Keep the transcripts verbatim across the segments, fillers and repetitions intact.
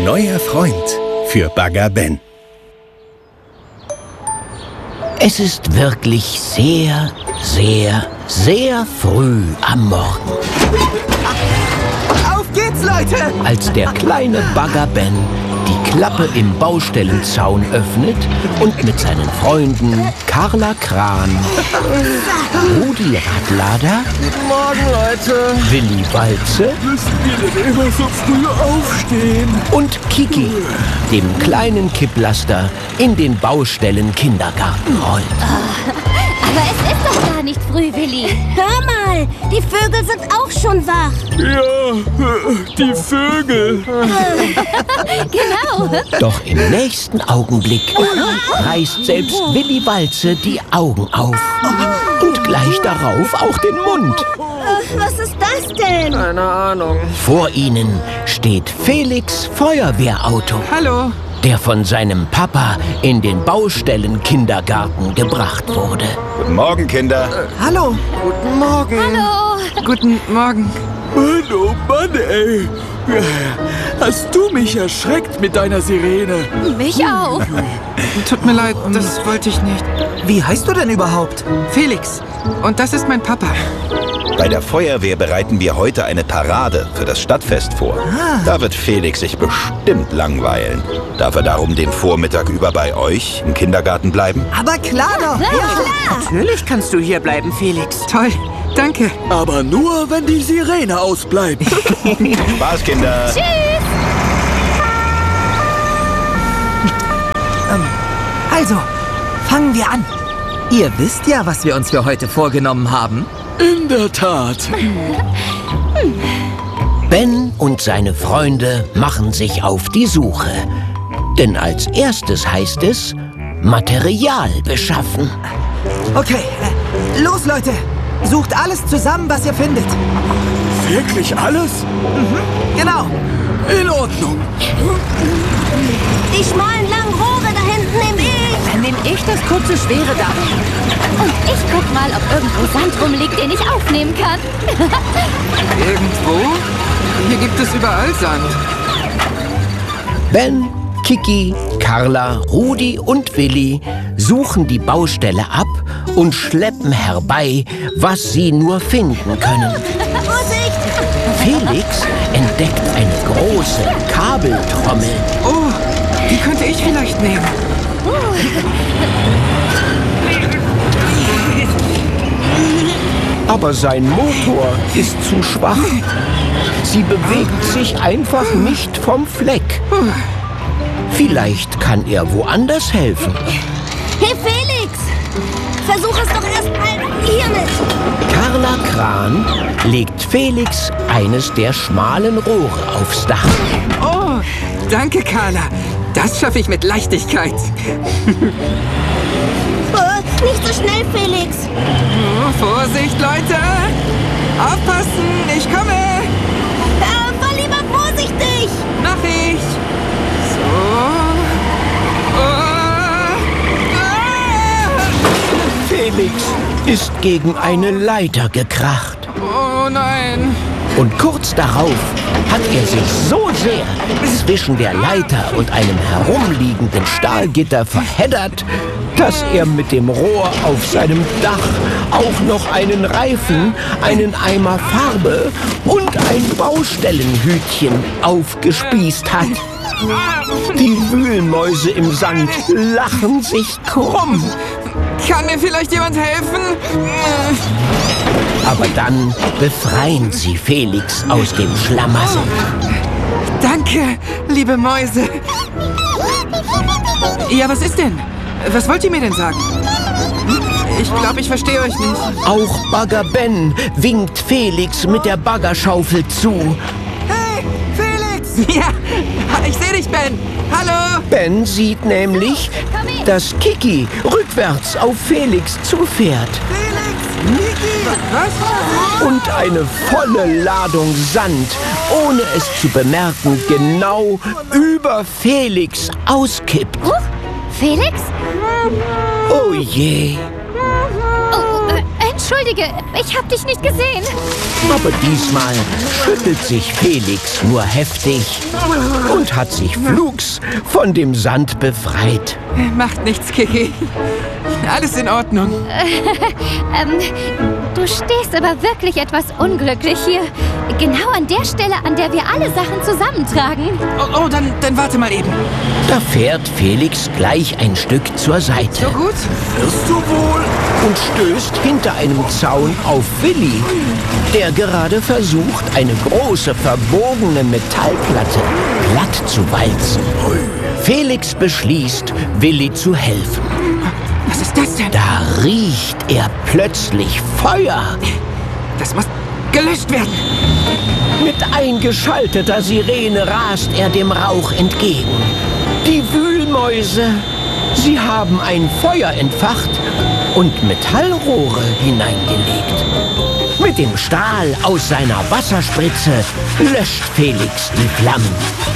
neuer Freund für Bagger Ben. Es ist wirklich sehr, sehr, sehr früh am Morgen. Auf geht's, Leute! Als der kleine Bagger Ben die Klappe im Baustellenzaun öffnet und mit seinen Freunden Carla Kran, Rudi Radlader, Guten Morgen, Leute! Willi Walze Müssen wir denn immer so früh aufstehen? und Kiki, dem kleinen Kipplaster, in den Baustellenkindergarten rollt. Aber es ist doch gar nicht früh, Willi. Hör mal, die Vögel sind auch schon wach. Ja, die Vögel. Genau. Doch im nächsten Augenblick reißt selbst Willi Walze die Augen auf und gleich darauf auch den Mund. Was ist das denn? Keine Ahnung. Vor ihnen steht Felix Feuerwehrauto, Hallo. der von seinem Papa in den Baustellenkindergarten gebracht wurde. Guten Morgen, Kinder. Hallo. Guten Morgen. Hallo. Guten Morgen. Mann, oh Mann, ey. Hast du mich erschreckt mit deiner Sirene? Mich auch. Tut mir leid, das wollte ich nicht. Wie heißt du denn überhaupt? Felix. Und das ist mein Papa. Bei der Feuerwehr bereiten wir heute eine Parade für das Stadtfest vor. Da wird Felix sich bestimmt langweilen. Darf er darum den Vormittag über bei euch im Kindergarten bleiben? Aber klar doch. Ja, Natürlich kannst du hier bleiben, Felix. Toll. Danke. Aber nur, wenn die Sirene ausbleibt. Spaß, Kinder. Also, fangen wir an. Ihr wisst ja, was wir uns für heute vorgenommen haben. In der Tat. Ben und seine Freunde machen sich auf die Suche. Denn als erstes heißt es Material beschaffen. Okay, äh, los Leute. Sucht alles zusammen, was ihr findet. Wirklich alles? Genau. In Ordnung. die schmalen langen Rohre da hinten nehme ich. Dann nehme ich das kurze, schwere da. Und ich guck mal, ob irgendwo Sand rumliegt, den ich aufnehmen kann. Irgendwo? Hier gibt es überall Sand. Ben, Kiki, Carla, Rudi und Willi suchen die Baustelle ab und schleppen herbei, was sie nur finden können. Vorsicht! Felix entdeckt eine große Kabeltrommel. Oh, die könnte ich vielleicht nehmen. Aber sein Motor ist zu schwach. Sie bewegt sich einfach nicht vom Fleck. Vielleicht kann er woanders helfen. Hey Felix! Versuch es doch erst mal hiermit. Carla Kran legt Felix eines der schmalen Rohre aufs Dach. Oh, danke, Carla. Das schaffe ich mit Leichtigkeit. Oh, nicht so schnell, Felix. Oh, Vorsicht, Leute! Aufpassen, ich komme! Äh, fahr lieber vorsichtig. Mach ich! So. Oh. Ah. Felix ist gegen eine Leiter gekracht. Oh nein! Und kurz darauf hat er sich so sehr zwischen der Leiter und einem herumliegenden Stahlgitter verheddert, dass er mit dem Rohr auf seinem Dach auch noch einen Reifen, einen Eimer Farbe und ein Baustellenhütchen aufgespießt hat. Die Wühlmäuse im Sand lachen sich krumm. Kann mir vielleicht jemand helfen? Aber dann befreien sie Felix aus dem Schlamassel. Danke, liebe Mäuse. Ja, was ist denn? Was wollt ihr mir denn sagen? Ich glaube, ich verstehe euch nicht. Auch Bagger Ben winkt Felix mit der Baggerschaufel zu. Hey, Felix! Ja, ich sehe dich, Ben. Hallo! Ben sieht nämlich, dass Kiki rückwärts auf Felix zufährt Was? und eine volle Ladung Sand, ohne es zu bemerken, genau über Felix auskippt. Huch, Felix? Oh je. Oh, äh, entschuldige, ich hab dich nicht gesehen. Aber diesmal schüttelt sich Felix nur heftig und hat sich flugs von dem Sand befreit. Macht nichts, Kiki. Alles in Ordnung. ähm, du stehst aber wirklich etwas unglücklich hier. Genau an der Stelle, an der wir alle Sachen zusammentragen. Oh, oh dann, dann warte mal eben. Da fährt Felix gleich ein Stück zur Seite. So gut? Wirst du wohl? Und stößt hinter einem Zaun auf Willi, der gerade versucht, eine große verbogene Metallplatte glatt zu walzen. Felix beschließt, Willi zu helfen. Was ist das denn? Da riecht er plötzlich Feuer. Das muss gelöscht werden. Mit eingeschalteter Sirene rast er dem Rauch entgegen. Die Wühlmäuse, sie haben ein Feuer entfacht und Metallrohre hineingelegt. Mit dem Stahl aus seiner Wasserspritze löscht Felix die Flammen.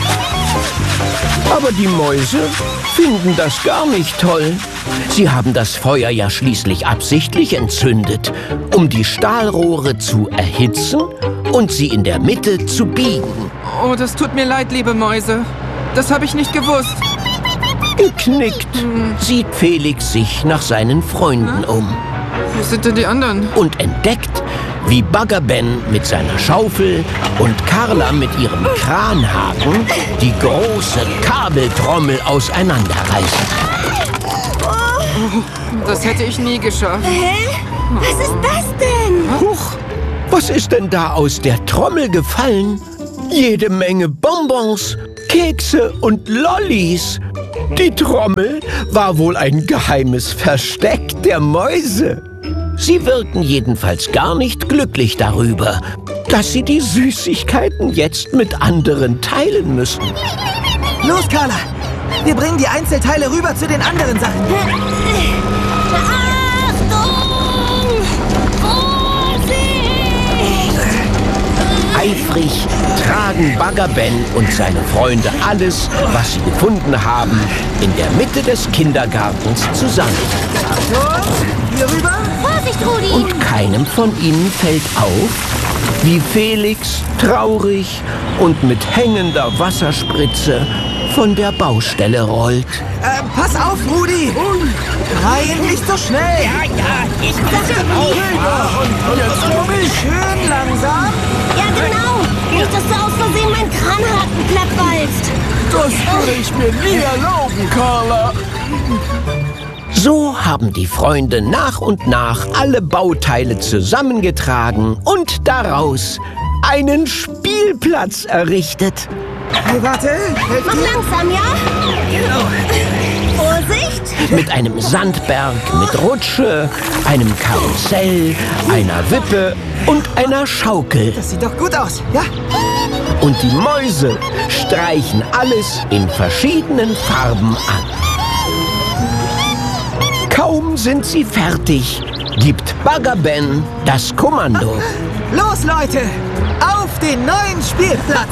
Aber die Mäuse finden das gar nicht toll. Sie haben das Feuer ja schließlich absichtlich entzündet, um die Stahlrohre zu erhitzen und sie in der Mitte zu biegen. Oh, das tut mir leid, liebe Mäuse. Das habe ich nicht gewusst. Geknickt sieht Felix sich nach seinen Freunden um Wo sind denn die anderen? und entdeckt, wie Bagger Ben mit seiner Schaufel und Carla mit ihrem Kranhaken die große Kabeltrommel auseinanderreißen. Das hätte ich nie geschafft. Hä? Was ist das denn? Huch, was ist denn da aus der Trommel gefallen? Jede Menge Bonbons, Kekse und Lollis. Die Trommel war wohl ein geheimes Versteck der Mäuse. Sie wirken jedenfalls gar nicht glücklich darüber, dass sie die Süßigkeiten jetzt mit anderen teilen müssen. Los, Carla! Wir bringen die Einzelteile rüber zu den anderen Sachen. Achtung! Vorsicht! Eifrig tragen Bagger Ben und seine Freunde alles, was sie gefunden haben, in der Mitte des Kindergartens zusammen. Hier rüber? Vorsicht, Rudi! Und keinem von ihnen fällt auf, wie Felix traurig und mit hängender Wasserspritze von der Baustelle rollt. Äh, pass auf, Rudi! Nein, nicht so schnell! Ja, ja, ich passe auf. Und jetzt komm ich. Schön langsam. Ja, genau! Nicht, dass du aus Versehen meinen Kranhaken plattwalzt. Das würde ich mir nie erlauben, Carla. So haben die Freunde nach und nach alle Bauteile zusammengetragen und daraus einen Spielplatz errichtet. Hey, warte. Helf Mach mir. langsam, ja? Vorsicht! Mit einem Sandberg, mit Rutsche, einem Karussell, einer Wippe und einer Schaukel. Das sieht doch gut aus, ja? Und die Mäuse streichen alles in verschiedenen Farben an. Kaum sind sie fertig, gibt Bagger Ben das Kommando. Los, Leute! Auf den neuen Spielplatz!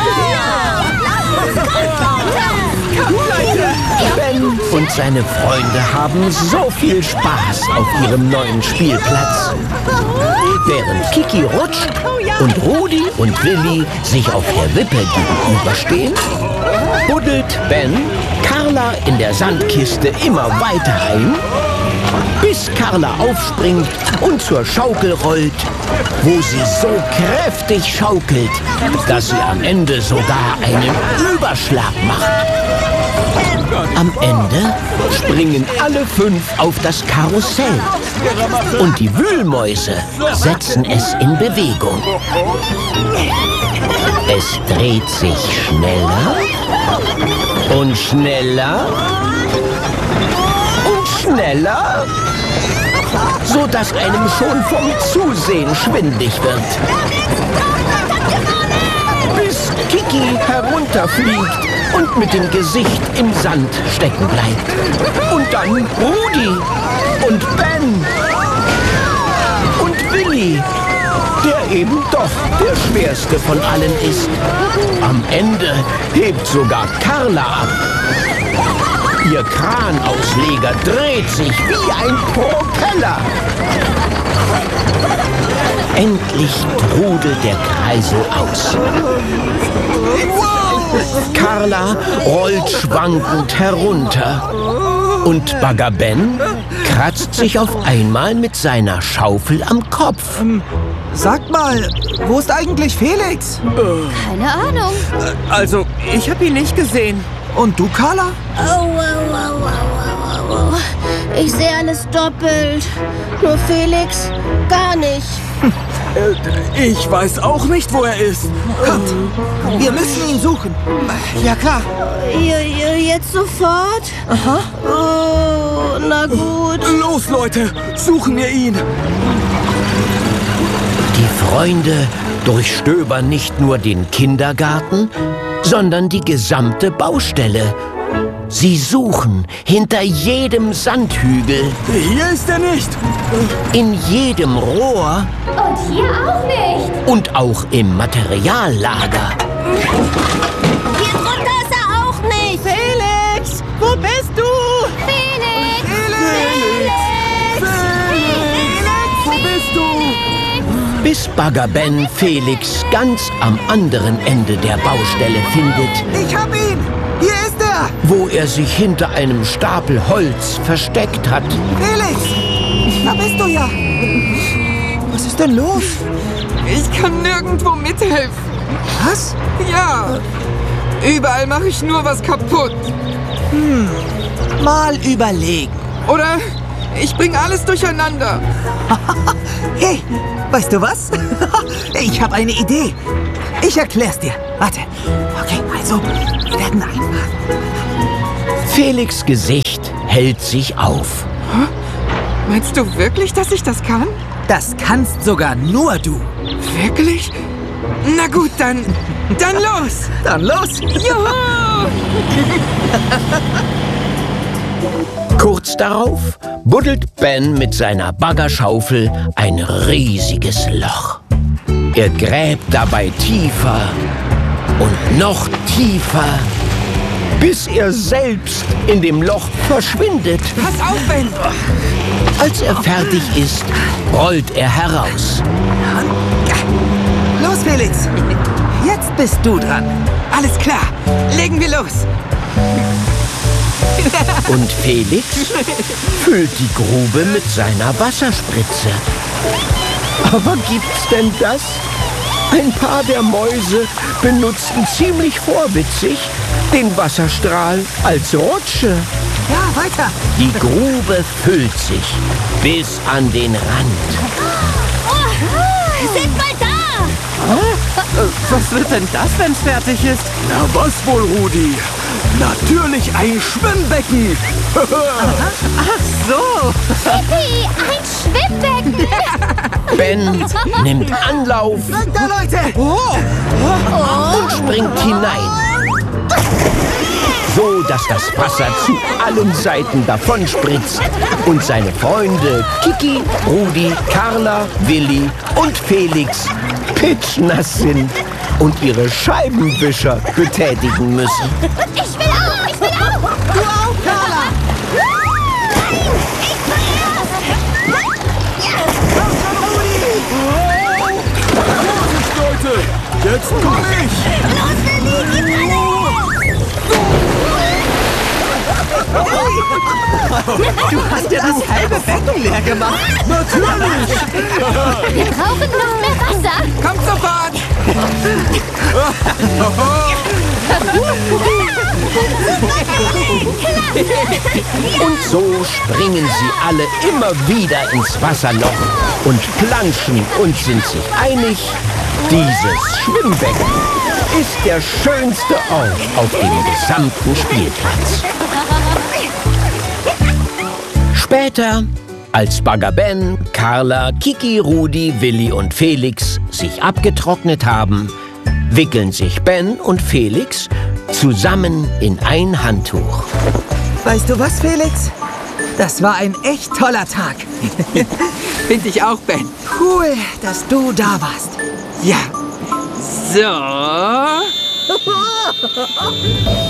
Ben und seine Freunde haben so viel Spaß auf ihrem neuen Spielplatz. Während Kiki rutscht und Rudi und Willi sich auf der Wippe gegenüberstehen, buddelt Ben Carla in der Sandkiste immer weiter ein, bis Carla aufspringt und zur Schaukel rollt, wo sie so kräftig schaukelt, dass sie am Ende sogar einen Überschlag macht. Am Ende springen alle fünf auf das Karussell und die Wühlmäuse setzen es in Bewegung. Es dreht sich schneller und schneller und schneller, so dass einem schon vom Zusehen schwindig wird. Bis Kiki herunterfliegt und mit dem Gesicht im Sand stecken bleibt. Und dann Rudi und Ben und Willi, der eben doch der schwerste von allen ist. Am Ende hebt sogar Carla ab. Ihr Kranausleger dreht sich wie ein Propeller. Endlich trudelt der Kreisel aus. Carla rollt schwankend herunter. Und Bagger Ben kratzt sich auf einmal mit seiner Schaufel am Kopf. Sag mal, wo ist eigentlich Felix? Keine Ahnung. Also, ich habe ihn nicht gesehen. Und du, Carla? Au, au, au, au, au, au. Ich sehe alles doppelt. Nur Felix gar nicht. Ich weiß auch nicht, wo er ist. Kommt, wir müssen ihn suchen. Ja, klar. Ihr, ihr jetzt sofort? Aha. Oh, na gut. Los, Leute, suchen wir ihn. Die Freunde durchstöbern nicht nur den Kindergarten, sondern die gesamte Baustelle. Sie suchen hinter jedem Sandhügel, Hier ist er nicht. in jedem Rohr Und hier auch nicht. und auch im Materiallager. Hier drunter ist er auch nicht. Felix, wo bist du? Felix! Wo bist du? Bis Bagger Ben Felix ganz am anderen Ende der Baustelle findet, Ich hab ihn! Hier ist er! wo er sich hinter einem Stapel Holz versteckt hat. Felix! Da bist du ja! Was ist denn los? Ich kann nirgendwo mithelfen. Was? Ja. Überall mache ich nur was kaputt. Mal überlegen. Oder ich bringe alles durcheinander. Hey, weißt du was? Ich habe eine Idee. Ich erklär's dir. Warte. Okay, also, wir werden einfach... Felix' Gesicht hält sich auf. Meinst du wirklich, dass ich das kann? Das kannst sogar nur du. Wirklich? Na gut, dann, dann los. Dann los. Juhu! Kurz darauf buddelt Ben mit seiner Baggerschaufel ein riesiges Loch. Er gräbt dabei tiefer und noch tiefer, bis er selbst in dem Loch verschwindet. Pass auf, Ben. Als er fertig ist, rollt er heraus. Los, Felix. Jetzt bist du dran. Alles klar. Legen wir los. Und Felix füllt die Grube mit seiner Wasserspritze. Aber gibt's denn das? Ein paar der Mäuse benutzten ziemlich vorwitzig den Wasserstrahl als Rutsche. Ja, weiter. Die Grube füllt sich bis an den Rand. Seht mal da! Was wird denn das, wenn's fertig ist? Na was wohl, Rudi? Natürlich ein Schwimmbecken. So. Wie ein Schwimmbecken. Ben nimmt Anlauf Da, Leute. und springt hinein, so dass das Wasser zu allen Seiten davonspritzt und seine Freunde Kiki, Rudi, Carla, Willi und Felix pitschnass sind und ihre Scheibenwischer betätigen müssen. Ich will auch, ich will auch. Du auch, Carla. Leute, jetzt komm ich. Du hast ja das halbe Becken leer gemacht. Natürlich. Wir brauchen noch mehr Wasser. Kommt sofort. Und so springen sie alle immer wieder ins Wasserloch und planschen und sind sich einig, dieses Schwimmbecken ist der schönste Ort auf dem gesamten Spielplatz. Später, als Bagger Ben, Carla, Kiki, Rudi, Willi und Felix sich abgetrocknet haben, wickeln sich Ben und Felix zusammen in ein Handtuch. Weißt du was, Felix? Das war ein echt toller Tag. Finde ich auch, Ben. Cool, dass du da warst. Ja. So.